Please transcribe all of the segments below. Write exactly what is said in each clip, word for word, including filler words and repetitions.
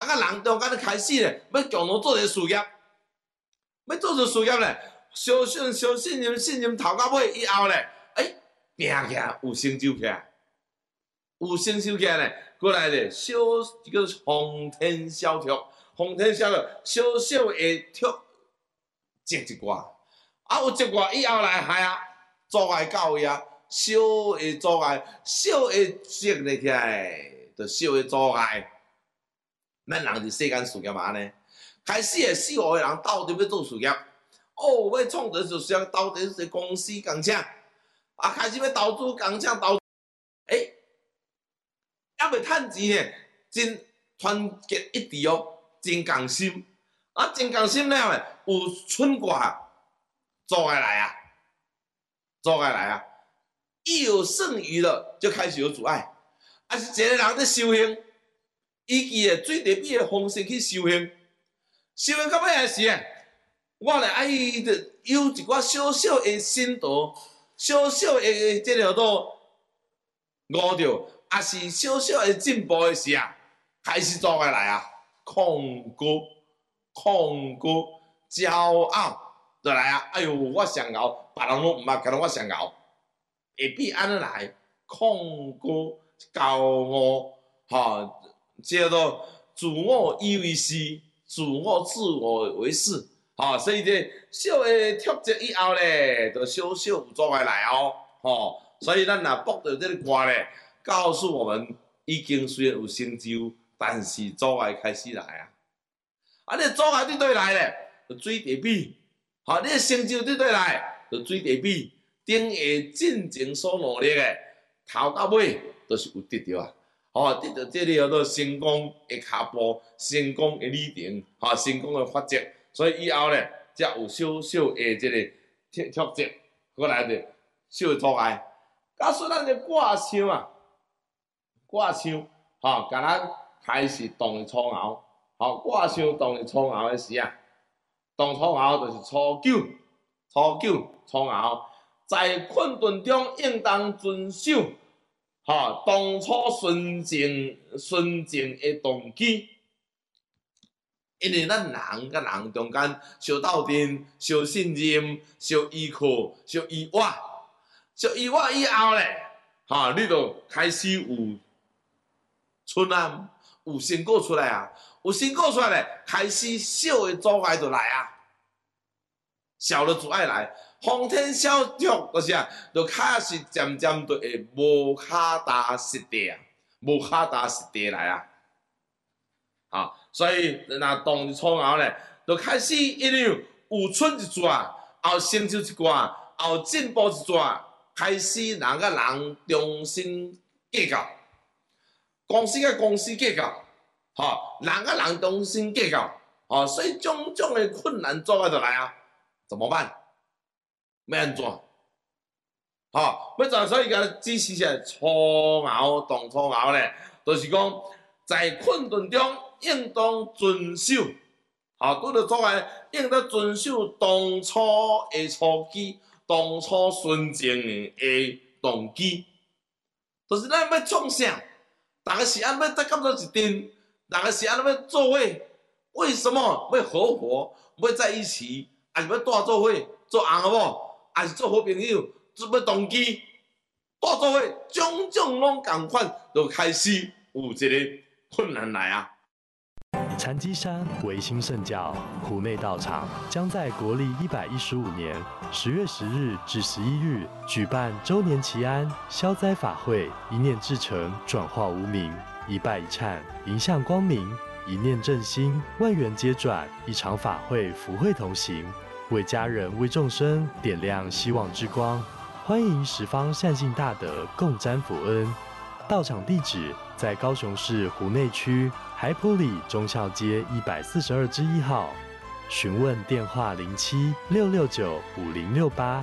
甲人中间开始咧，要共同做一个事业，要做一个事业咧，相信、相信任、信任头到尾以后咧，诶，拼起来有成就起来，有成就起来咧，过来咧，小叫风天小拓，风天小拓，小小会拓积一寡，啊有一寡以后来害啊，阻碍到位啊，小会阻碍，小会积咧起来，就小会阻碍。咱人伫世间事业嘛安尼，开始诶四五个人斗阵要做事业，哦，要创造事业，斗阵一公司工厂，啊，开始要投资工厂投，诶，还未趁钱呢，真团结一致哦，真共心，啊，真共心了诶，有春挂阻碍来啊，阻碍来啊，一有剩余了，就开始有阻碍，啊，是一个人在修行。以其诶最特别诶方式去修行，修行到尾诶时诶，我咧爱伊着有一寡小小诶心得，小小诶即个叫做悟着，也是小小诶进步诶时啊，开始阻碍来啊，控告、控告、骄傲就来啊！哎哟，我上敖，别人拢毋捌，甲我上敖，会比安尼来控告、骄傲，吼。叫做自我以为是，自我自我为是，吼、哦，所以这小的脱节以后咧，就小小有阻碍来哦，吼、哦，所以咱若播到这个歌咧，告诉我们已经虽然有成就，但是阻碍开始来啊，啊，你阻碍伫对来咧，就水地比，吼、哦，你的成就伫对来，就水地比，等下进前所努力的，头到尾都是有得到啊。哦，得到这个叫做成功的脚步，成功的里程，哈、哦，成功的法则，所以以后咧，才有小小的这个脱脱节，过来的小阻碍。假说咱的歌唱啊，歌唱，哈、哦，甲咱开始动初熬，吼、哦，歌唱动初熬的时啊，动初熬就是初九，初九初熬，在困顿中应当遵守。哈，当初纯正纯正的动机，因为咱人甲人中间相斗阵、相信任、相依靠、相依偎、相依偎以后咧，哈，你就开始有春啊，有成果出来啊，有成果出来咧，开始小的阻碍就来啊，小的阻碍来。风天小拓就是啊，就开始渐渐就会无脚踏实地啊，无脚踏实地来啊，啊，所以若动初后咧，就开始因为有春一逝，后成就一寡，后进步一逝，开始人甲人重新计较，公司甲公司计较，吼、哦，人甲人重新计较，吼、哦，所以种种的困难阻碍就来啊，怎么办？要安怎？吼、哦，要怎？所以甲指示起来，初熬动初熬咧，就是讲在困顿中应当遵守，吼、哦，拄着阻碍，应当遵守当初的初机，当初纯正的动机，就是咱要创啥，大家是安要再感到一阵，大家是安要做伙，为什么要合伙，要在一起，还是要大做伙做红好无？还是做好朋友，做要动机，大做伙，种种拢共款，就开始有一个困难来啊。 禅机山维新圣教湖内道场将在国历一百一十五年十月十日至十一日举办周年祈安消灾法会，一念至诚，转化无明，一拜一忏，迎向光明，一念正心，万缘皆转，一场法会，福慧同行。为家人、为众生点亮希望之光，欢迎十方善信大德共沾福恩。道场地址在高雄市湖内区海埔里忠孝街一百四十二之一号，询问电话零七六六九五零六八。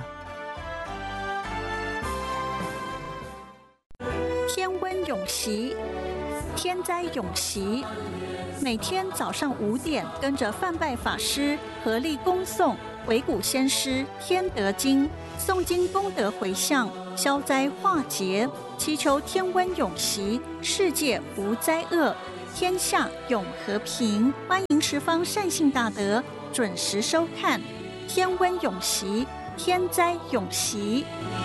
天温永息，天灾永息。每天早上五点，跟着范拜法师合力恭诵维古先师天德经，诵经功德回向，消灾化劫，祈求天温永息，世界无灾厄。 天下永和平。欢迎十方善信大德准时收看《天温永息》，天灾永息。